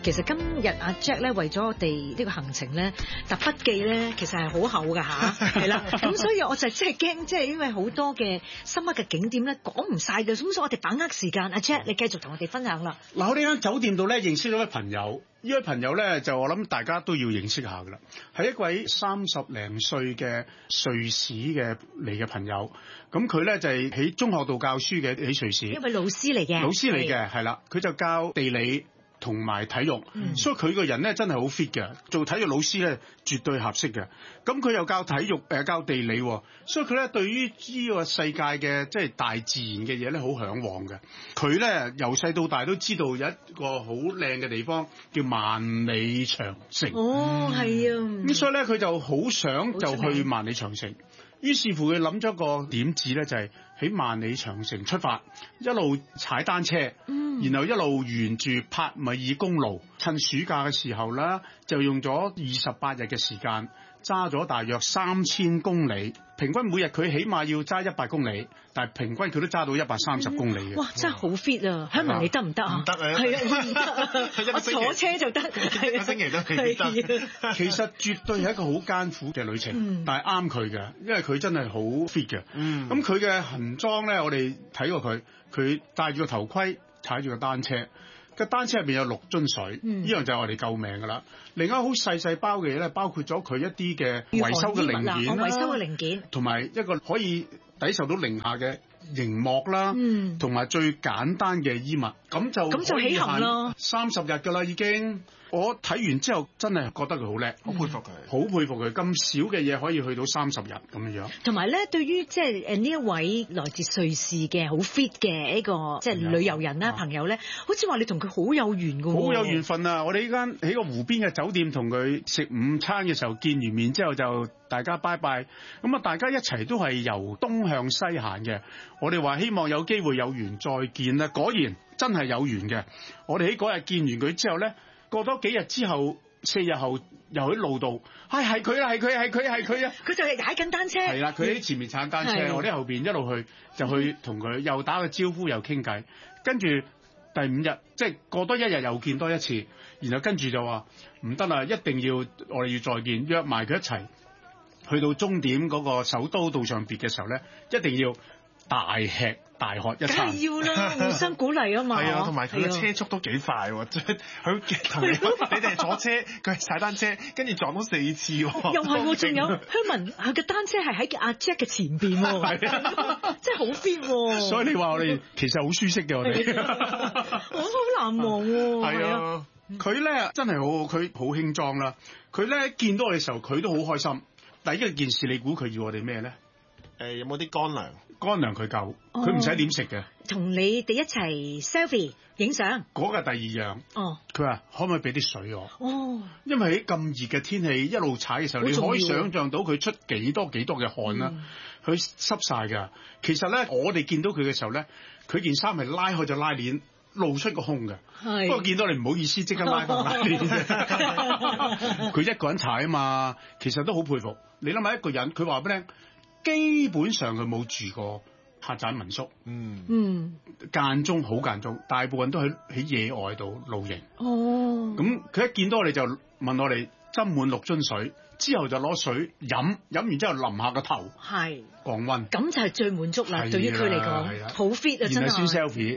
其實今日阿 Jack 咧為咗我哋呢個行程咧，揼筆記咧其實係好厚㗎嚇，係啦。咁所以我就真係驚，即係因為好多嘅深刻嘅景點咧講唔晒嘅，咁所以我哋把握時間。阿 Jack 你繼續同我哋分享啦。 嗱，我呢間酒店度咧認識咗位朋友，呢位朋友咧就我諗大家都要認識下㗎啦，係一位30零歲嘅瑞士嘅嚟嘅朋友。咁佢咧就係喺中學度教書嘅，喺瑞士。一位老師嚟嘅。老師嚟嘅係啦，佢就教地理同埋體育，所以佢個人咧真係好 fit 嘅，做體育老師咧絕對合適嘅。咁佢又教體育教地理，所以佢咧對於呢個世界嘅即係大自然嘅嘢咧好嚮往嘅。佢咧由細到大都知道有一個好靚嘅地方叫萬里長城。 哦，係啊。 咁所以咧佢就好想就去萬里長城。於是乎佢諗咗個點子咧，就係喺萬里長城出發，一路踩單車，然後一路沿住帕米爾公路，趁暑假嘅時候啦，就用咗28日嘅時間，揸咗大約3000公里，平均每日佢起碼要揸100公里，但係平均佢都揸到130公里嘅。 哇，真係好 fit 啊！香文你得唔得啊？ 唔得啊！ 係啊，唔得。我坐車就得， 一個星期都未必得。其實絕對係一個好艱苦嘅旅程，但係啱佢嘅，因為佢真係好 fit 嘅。咁佢嘅行裝咧，我哋睇過佢戴住個頭盔，踩住個單車。個單車入邊有6樽水，呢樣就係我哋救命噶啦。另外好細細包嘅嘢咧，包括咗佢一啲嘅維修嘅零件啦， 維修嘅零件， 同埋一個可以抵受到零下嘅熒幕啦，同埋最簡單嘅衣物，咁就起行咯，30日噶啦已經。我睇完之後真係覺得佢好叻，好佩服佢，好佩服佢咁少嘅嘢可以去到30日咁樣樣。同埋咧，對於即係呢一位來自瑞士嘅好 fit 嘅一個即係旅遊人啦朋友咧，好似話你同佢好有緣㗎喎。好有緣分啊！我哋呢間喺個湖邊嘅酒店同佢食午餐嘅時候見完面之後就大家拜拜，咁啊大家一齊都係由東向西行嘅。我哋話希望有機會有緣再見啦，果然真係有緣嘅。我哋喺嗰日見完佢之後咧，過多幾日之後，4日後又喺路度，係佢啦，係佢啊！佢就係踩緊單車。係啦，佢喺前面踩單車，我喺後邊一路去，就去同佢又打個招呼又傾偈。跟住第5日，即係過多1日又見多一次，然後跟住就話唔得啦，一定要我哋要再見，約埋佢一齊去到終點嗰個首都道上別嘅時候咧，一定要大吃大喝一餐，梗係要啦，互相鼓勵啊嘛。係啊，同埋佢嘅車速都幾快喎，即係佢同你哋坐車，佢係踩單車，跟住撞到4次喎。又係喎，仲有香文佢嘅單車係喺阿 Jack 嘅前邊喎，係啊，真係好 fit 喎。所以你話我哋其實好舒適嘅我哋，我都好難忘喎。係啊，佢咧真係好，佢好輕裝啦。佢咧見到我哋嘅時候，佢都好開心。第一件事，你估佢要我哋咩咧？有冇啲乾糧？乾糧佢夠，佢唔使點食嘅。同你哋一齊 selfie 影相。嗰個第二樣。哦。佢話可唔可以俾啲水我？哦。因為喺咁熱嘅天氣，一路踩嘅時候，你可以想像到佢出幾多嘅汗啦。佢濕晒㗎。其實咧，我哋見到佢嘅時候咧，佢件衫係拉開咗拉鏈，露出個胸嘅。係。不過見到你唔好意思，即刻拉翻拉鏈啫。佢一個人踩啊嘛，其實都好佩服。你諗下一個人，佢話俾你聽。基本上佢冇住過客棧民宿，間中好間中，大部分都喺野外度露營。哦，咁佢一見到我哋就問我哋斟滿6樽水，之後就攞水飲完之後淋下個頭，係降溫，咁就係最滿足啦。對於佢嚟講，好 fit 啊，真係。然後先 selfie，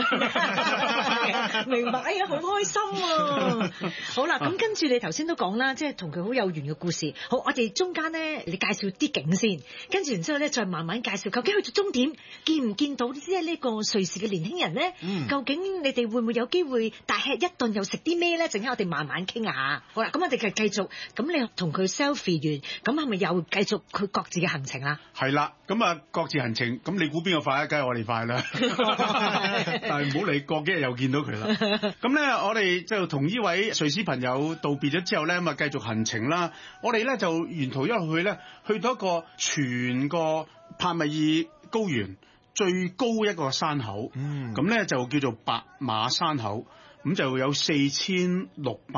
明白啊，好開心啊！好啦，咁跟住你頭先都講啦，即係同佢好有緣嘅故事。好，我哋中間咧，你介紹啲景先，跟住然之後咧，再慢慢介紹究竟去到終點見唔見到即係呢個瑞士嘅年輕人咧？究竟你哋會唔會有機會大吃一頓又食啲咩咧？陣間我哋慢慢傾下。好啦，咁我哋繼續。咁你同佢 selfie 完，咁係咪又繼續佢各自嘅行程啊？係啦，咁啊各自行程，咁你估邊個快啊？梗係我哋快啦，但係唔好理，過幾日又見到佢啦。咁咧，我哋就同呢位瑞士朋友道別咗之後咧，咁啊繼續行程啦。我哋咧就沿途一路去咧，去到一個全個帕米爾高原最高一個山口，咁咧就叫做白馬山口，咁就有4655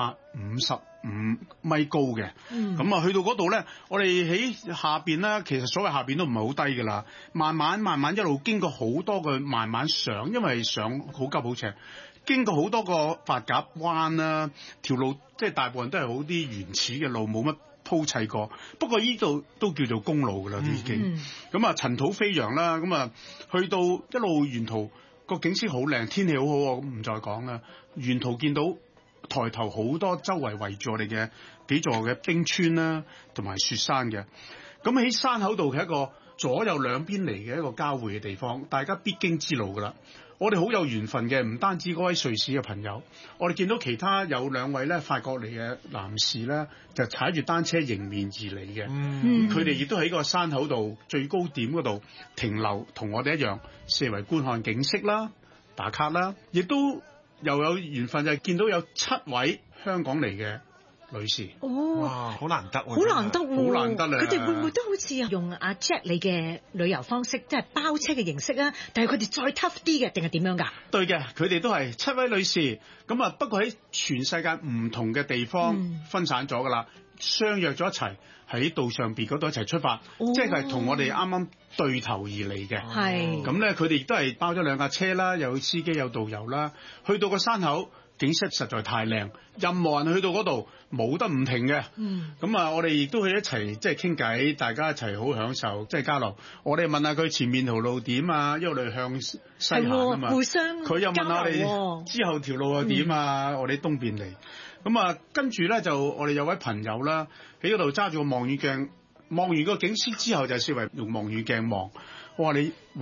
米高嘅，咁啊去到嗰度咧，我哋喺下邊咧，其實所謂下邊都唔係好低噶啦，慢慢一路經過好多嘅慢慢上，因為上好急好斜， 經過好多個髮夾彎啦，條路即係大部分都係好啲原始嘅路，冇乜鋪砌過。不過呢度都叫做公路㗎啦，已經。咁啊塵土飛揚啦，咁啊去到一路沿途個景色好靚，天氣好好，咁唔再講啦。沿途見到抬頭好多周圍圍住我哋嘅幾座嘅冰川啦，同埋雪山嘅。咁喺山口度係一個左右兩邊嚟嘅一個交匯嘅地方，大家必經之路㗎啦。我哋好有緣分嘅，唔單止嗰位瑞士嘅朋友，我哋見到其他有兩位咧法國嚟嘅男士咧，就踩住單車迎面而嚟嘅。佢哋亦都喺個山口度最高點嗰度停留，同我哋一樣四圍觀看景色啦、打卡啦，亦都又有緣分就係見到有7位香港嚟嘅女士。 哇，好難得喎！ 好難得喎！ 好難得咧！ 佢哋會唔會都好似用阿 Jack 你嘅旅遊方式，即係包車嘅形式啊？但係佢哋再 tough 啲嘅，定係點樣㗎？對嘅，佢哋都係7位女士，咁啊不過喺全世界唔同嘅地方分散咗㗎啦，相約咗一齊喺道上邊嗰度一齊出發，即係佢係同我哋啱啱對頭而嚟嘅。係咁咧，佢哋亦都係包咗2架車啦，有司機有導遊啦，去到個山口。景色實在太靚，任何人去到嗰度冇得唔停嘅。咁啊，我哋亦都去一齊即係傾偈，大家一齊好享受，即係交流。我哋問下佢前面條路點啊，因為我哋向西行啊嘛。互相佢又問下我哋之後條路又點啊，我哋東邊嚟。咁啊，跟住咧就我哋有位朋友啦，喺嗰度揸住個望遠鏡，望完個景色之後就視為用望遠鏡望。我話你